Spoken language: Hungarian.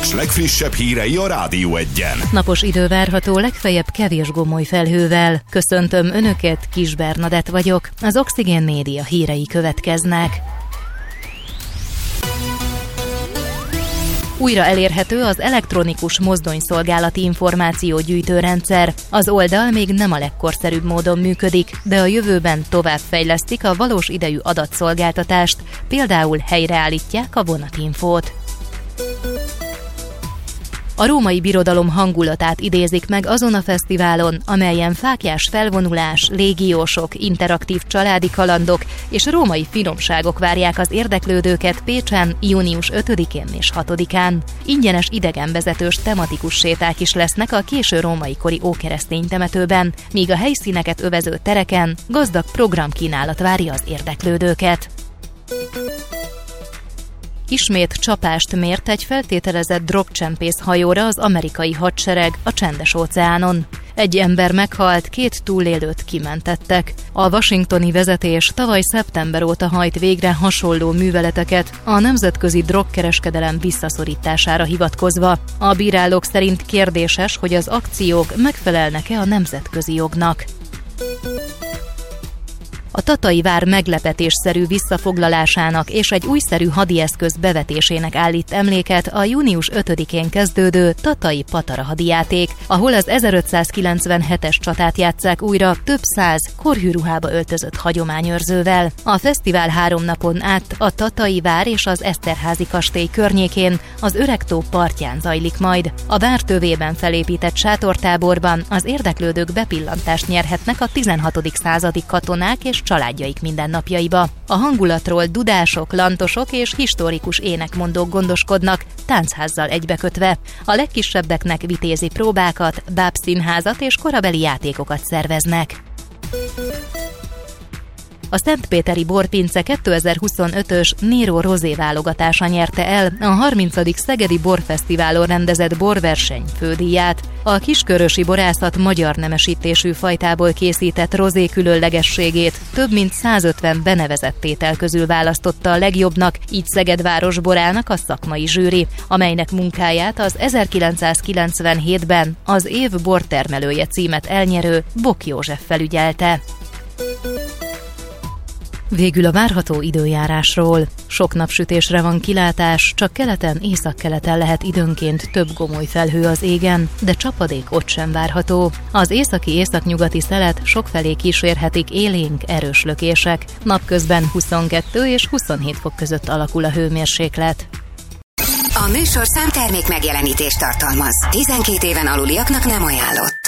Pest legfrissebb hírei a Rádió Egyen. Napos idő várható, legfeljebb kevés gomoly felhővel. Köszöntöm Önöket, Kis Bernadett vagyok. Az Oxigén Média hírei következnek. Újra elérhető az elektronikus mozdonyszolgálati információgyűjtőrendszer. Az oldal még nem a legkorszerűbb módon működik, de a jövőben továbbfejlesztik a valós idejű adatszolgáltatást, például helyreállítják a vonatinfót. A római birodalom hangulatát idézik meg azon a fesztiválon, amelyen fáklyás felvonulás, légiósok, interaktív családi kalandok és római finomságok várják az érdeklődőket Pécsen június 5-én és 6-án. Ingyenes idegenvezetős tematikus séták is lesznek a késő római kori ókeresztény temetőben, míg a helyszíneket övező tereken gazdag programkínálat várja az érdeklődőket. Ismét csapást mért egy feltételezett drogcsempész hajóra az amerikai hadsereg a Csendes-óceánon. Egy ember meghalt, 2 túlélőt kimentettek. A washingtoni vezetés tavaly szeptember óta hajt végre hasonló műveleteket a nemzetközi drogkereskedelem visszaszorítására hivatkozva. A bírálók szerint kérdéses, hogy az akciók megfelelnek-e a nemzetközi jognak. A Tatai vár meglepetésszerű visszafoglalásának és egy újszerű hadieszköz bevetésének állít emléket a június 5-én kezdődő Tatai Patara hadijáték, ahol az 1597-es csatát játsszák újra több száz korhűruhába öltözött hagyományőrzővel. A fesztivál 3 napon át a Tatai vár és az Eszterházy kastély környékén az Öregtó partján zajlik majd. A vár tövében felépített sátortáborban az érdeklődők bepillantást nyerhetnek a 16. századi katonák és családjaik mindennapjaiba. A hangulatról dudások, lantosok és historikus énekmondók gondoskodnak, táncházzal egybekötve. A legkisebbeknek vitézi próbákat, bábszínházat és korabeli játékokat szerveznek. A Szentpéteri Borpince 2025-ös Nero Rosé válogatása nyerte el a 30. Szegedi Borfesztiválon rendezett borverseny fődíját. A kiskörösi borászat magyar nemesítésű fajtából készített rozé különlegességét több mint 150 benevezett étel közül választotta a legjobbnak, így Szeged városborának a szakmai zsűri, amelynek munkáját az 1997-ben az év bortermelője címet elnyerő Bok József felügyelte. Végül a várható időjárásról. Sok napsütésre van kilátás, csak keleten, északkeleten lehet időnként több gomoly felhő az égen, de csapadék ott sem várható. Az északi-északnyugati szelet sokfelé kísérhetik élénk, erős lökések. Napközben 22 és 27 fok között alakul a hőmérséklet. A műsorszám termék megjelenítést tartalmaz. 12 éven aluliaknak nem ajánlott.